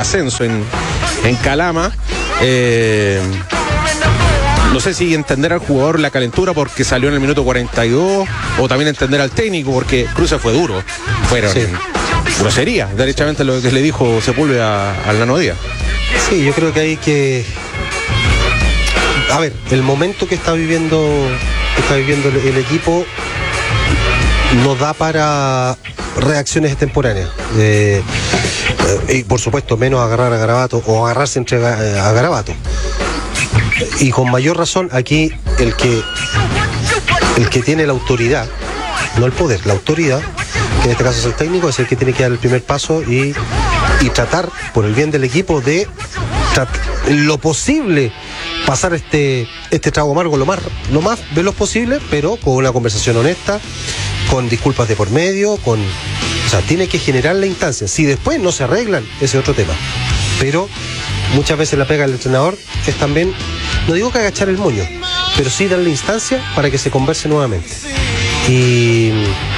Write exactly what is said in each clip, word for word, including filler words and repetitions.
ascenso en, en Calama. Eh, no sé si entender al jugador la calentura porque salió en el minuto cuarenta y dos, o también entender al técnico porque Cruces fue duro. Fueron sí. grosería, derechamente lo que le dijo Sepúlveda al Nano Díaz. Sí, yo creo que hay que... A ver, el momento que está viviendo, que está viviendo el, el equipo no da para reacciones extemporáneas. Eh, y por supuesto, menos agarrar a Garabato o agarrarse entre a Garabato. Y con mayor razón, aquí el que el que tiene la autoridad, no el poder, la autoridad, que en este caso es el técnico, es el que tiene que dar el primer paso y, y tratar, por el bien del equipo, de lo posible pasar este, este trago amargo lo más, lo más veloz posible, pero con una conversación honesta, con disculpas de por medio, con, o sea, tiene que generar la instancia. Si después no se arreglan, ese es otro tema. Pero muchas veces la pega del entrenador es también, no digo que agachar el moño, pero sí darle instancia para que se converse nuevamente. Y,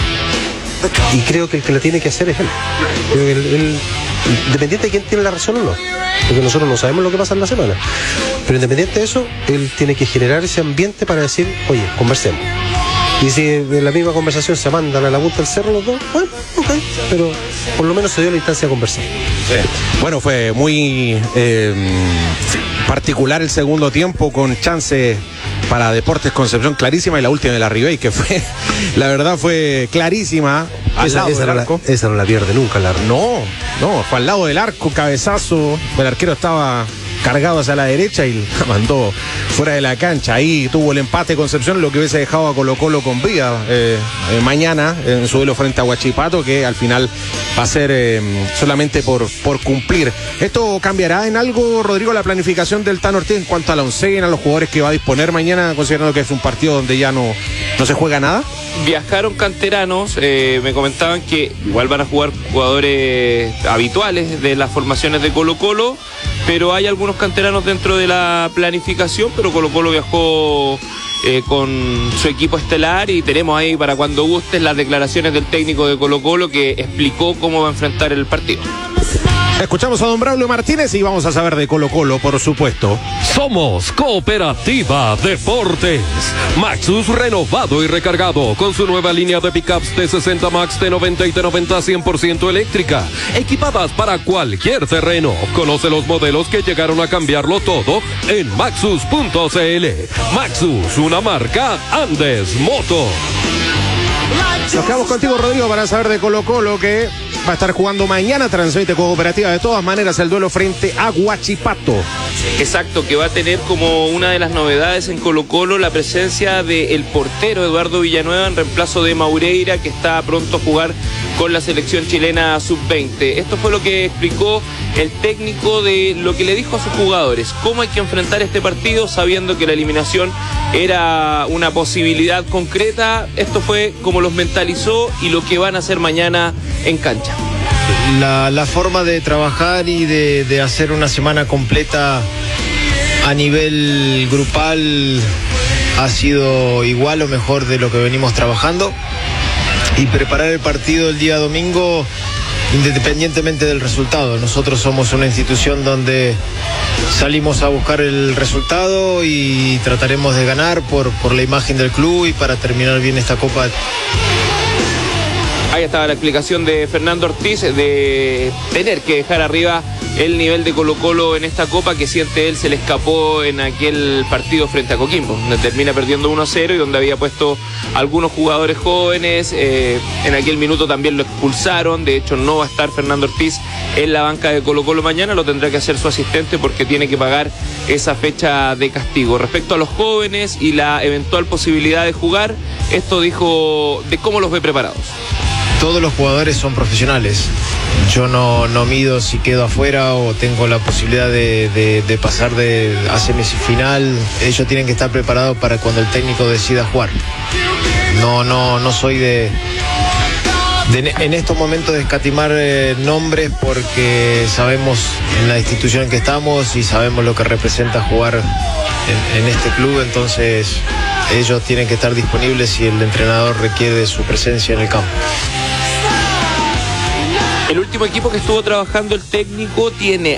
y creo que el que la tiene que hacer es él. Creo que él, él, independiente de quién tiene la razón o no, porque nosotros no sabemos lo que pasa en la semana, pero independiente de eso, él tiene que generar ese ambiente para decir, oye, conversemos. Y si en la misma conversación se mandan a la punta del cerro los dos, bueno, ok, pero por lo menos se dio la instancia de conversar. Sí. Bueno, fue muy eh, particular el segundo tiempo, con chances para Deportes Concepción clarísima, y la última de la Ribey, que fue, la verdad fue clarísima. Al esa, lado esa, del no arco. La, esa no la pierde nunca, la No, no, fue al lado del arco, cabezazo, el arquero estaba cargado hacia la derecha y la mandó fuera de la cancha. Ahí tuvo el empate Concepción, lo que hubiese dejado a Colo Colo con vida eh, eh, mañana en su duelo frente a Huachipato, que al final va a ser eh, solamente por, por cumplir. ¿Esto cambiará en algo, Rodrigo, la planificación del Tano Ortiz en cuanto a la oncena, a los jugadores que va a disponer mañana, considerando que es un partido donde ya no, no se juega nada? Viajaron canteranos, eh, me comentaban que igual van a jugar jugadores habituales de las formaciones de Colo Colo, pero hay algunos canteranos dentro de la planificación, pero Colo Colo viajó eh, con su equipo estelar, y tenemos ahí para cuando gustes las declaraciones del técnico de Colo Colo, que explicó cómo va a enfrentar el partido. Escuchamos a don Braulio Martínez y vamos a saber de Colo Colo, por supuesto. Somos Cooperativa Deportes. Maxus renovado y recargado con su nueva línea de pickups T sesenta Max, T noventa y T noventa cien por ciento eléctrica, equipadas para cualquier terreno. Conoce los modelos que llegaron a cambiarlo todo en maxus punto c l. Maxus, una marca Andes Moto. Nos quedamos contigo, Rodrigo, para saber de Colo Colo, que va a estar jugando mañana. Transmite Cooperativa de todas maneras el duelo frente a Huachipato. Exacto, que va a tener como una de las novedades en Colo Colo la presencia del portero Eduardo Villanueva en reemplazo de Maureira, que está pronto a jugar con la selección chilena sub veinte. Esto fue lo que explicó el técnico de lo que le dijo a sus jugadores, cómo hay que enfrentar este partido sabiendo que la eliminación era una posibilidad concreta. Esto fue como los mentalizó y lo que van a hacer mañana en cancha. La, la forma de trabajar y de, de hacer una semana completa a nivel grupal ha sido igual o mejor de lo que venimos trabajando, y preparar el partido el día domingo independientemente del resultado. Nosotros somos una institución donde salimos a buscar el resultado y trataremos de ganar por, por la imagen del club y para terminar bien esta Copa. Ahí estaba la explicación de Fernando Ortiz de tener que dejar arriba el nivel de Colo Colo en esta Copa, que siente él se le escapó en aquel partido frente a Coquimbo, donde termina perdiendo uno a cero y donde había puesto algunos jugadores jóvenes. Eh, en aquel minuto también lo expulsaron. De hecho, no va a estar Fernando Ortiz en la banca de Colo Colo mañana, lo tendrá que hacer su asistente porque tiene que pagar esa fecha de castigo. Respecto a los jóvenes y la eventual posibilidad de jugar, esto dijo de cómo los ve preparados. Todos los jugadores son profesionales. Yo no, no mido si quedo afuera o tengo la posibilidad de, de, de pasar de, a semifinal. Ellos tienen que estar preparados para cuando el técnico decida jugar. No, no, no soy de, de en estos momentos de escatimar eh, nombres, porque sabemos en la institución en que estamos y sabemos lo que representa jugar en, en este club. Entonces ellos tienen que estar disponibles si el entrenador requiere de su presencia en el campo. El último equipo que estuvo trabajando el técnico tiene